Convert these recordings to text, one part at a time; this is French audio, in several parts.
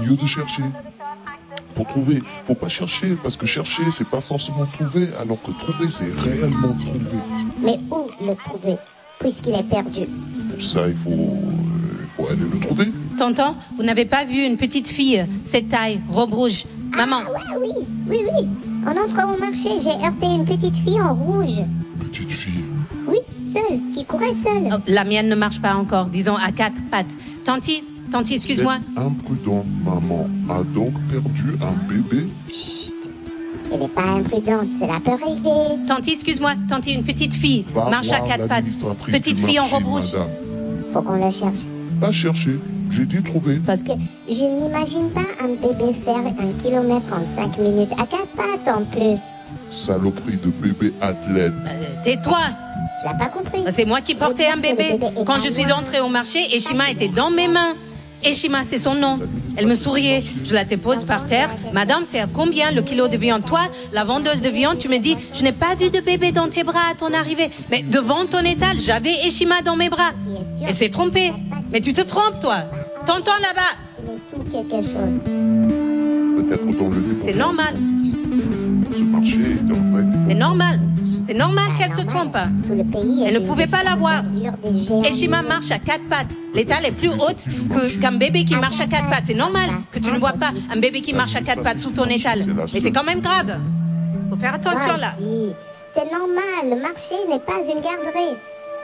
lieu de chercher. Pour trouver, faut pas chercher, parce que chercher, c'est pas forcément trouver, alors que trouver, c'est réellement trouver. Mais où le trouver, puisqu'il est perdu? Pour ça, il faut aller le trouver. Tonton, vous n'avez pas vu une petite fille, cette taille, robe rouge? Maman. Ah ouais, oui. En entrant au marché, j'ai heurté une petite fille en rouge. Petite fille? Oui, seule, qui courait seule. Oh, la mienne ne marche pas encore, disons à 4 pattes. Tanti, excuse-moi. Imprudente, maman a donc perdu un bébé? Chut, elle n'est pas imprudente, cela peut arriver. Tanti, excuse-moi. Tanti, une petite fille, marche à 4 pattes. Petite fille en robe rouge. Madame. Faut qu'on la cherche. Pas chercher, j'ai dit trouver. Parce que je n'imagine pas un bébé faire 1 kilomètre en 5 minutes, à 4 pattes en plus. Saloperie de bébé athlète. Tais-toi. Tu l'as pas compris? C'est moi qui portais un bébé. Quand je suis entrée au marché, Eshima était dans mes mains. Eshima, c'est son nom. Elle me souriait. Je la dépose par terre. Madame, c'est à combien le kilo de viande? Toi, la vendeuse de viande, tu me dis, je n'ai pas vu de bébé dans tes bras à ton arrivée. Mais devant ton étal, j'avais Eshima dans mes bras. Elle s'est trompée. Mais tu te trompes, toi. Tonton là-bas. Il est sous quelque chose. Peut-être dans le dépôt. C'est normal. Ce marché est en vrai. C'est normal. C'est normal qu'elle se trompe. Tout le pays Elle ne pouvait pas la voir. Et Eshima marche à 4 pattes. L'étal est plus haute qu'un bébé qui marche à 4 pattes. C'est normal que tu ne vois pas un bébé qui marche à 4 pattes sous ton étal. Mais c'est quand même grave. Faut faire attention là. C'est normal, le marché n'est pas une garderie.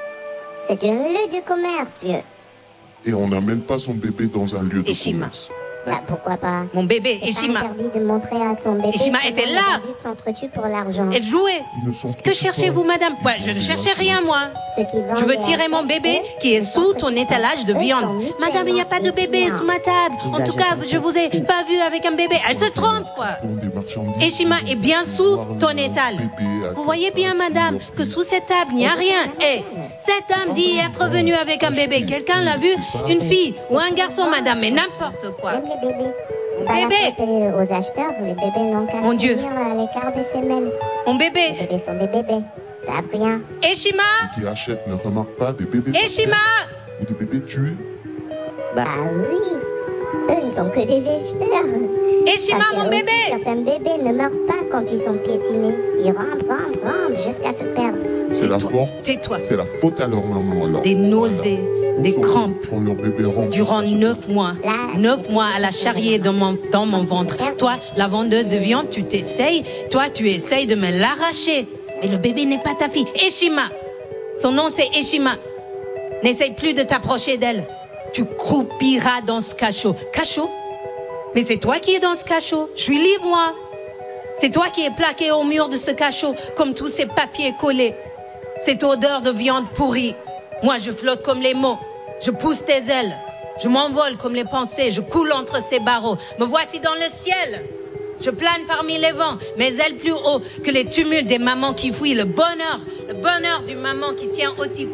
C'est un lieu de commerce, vieux. Et on n'amène pas son bébé dans un lieu de Eshima. commerce. Bah, pourquoi pas? Mon bébé, C'est Eshima. pas interdit de montrer à son bébé. Eshima comment était il là. a vendu s'entretue pour l'argent. Elle jouait. Ils ne sont Que cherchez-vous, madame? Ouais, je ne cherchais rien, moi. Ceux qui vendent Je veux et tirer mon achètent, bébé eux, qui est ils sous sont ton petits. étalage de Eux viande. sont Madame, il n'y a pas de bébé mutuellement sous ma table. En tout cas, je vous ai pas vu avec un bébé. Elle se trompe, quoi. Eshima est bien sous ton étal. Vous voyez bien, madame, que sous cette table, il n'y a rien. Et cette dame dit être venue avec un bébé. Quelqu'un l'a vu? Une fille ou un garçon, madame, mais n'importe quoi. Même les bébés. C'est pas Bébé. la faute aux acheteurs, les bébés n'ont qu'à Mon se Dieu. tenir à l'écart des semelles. Mon bébé. Les bébés sont des bébés. Ça a rien. Eshima. Qui achètent ne remarquent pas des bébés Eshima. ou des bébés tués. Bah oui. Eux, ils sont que des acheteurs. Eshima, Parce que mon aussi, bébé. Certains bébés ne meurent pas quand ils sont piétinés. Ils rampent jusqu'à se perdre. C'est la faute. Tais-toi. C'est la faute à leur maman alors. Des nausées, des crampes. Quand leur bébé rentre. Durant 9 mois. 9 mois à la charrier dans mon ventre. Toi, la vendeuse de viande, tu t'essayes. Toi, tu essayes de me l'arracher. Mais le bébé n'est pas ta fille. Eshima. Son nom, c'est Eshima. N'essaye plus de t'approcher d'elle. Tu croupiras dans ce cachot. Cachot? Mais c'est toi qui es dans ce cachot. Je suis libre, moi. C'est toi qui es plaqué au mur de ce cachot, comme tous ces papiers collés. Cette odeur de viande pourrie. Moi, je flotte comme les mots. Je pousse tes ailes. Je m'envole comme les pensées. Je coule entre ces barreaux. Me voici dans le ciel. Je plane parmi les vents. Mes ailes plus haut que les tumultes des mamans qui fuient. Le bonheur du maman qui tient aussi